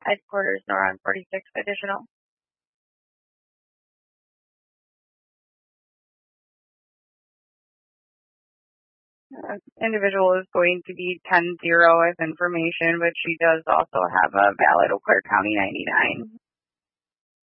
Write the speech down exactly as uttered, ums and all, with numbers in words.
headquarters nor on forty-six additional. Uh, individual is going to be ten zero as information, but she does also have a valid Eau Claire County ninety-nine.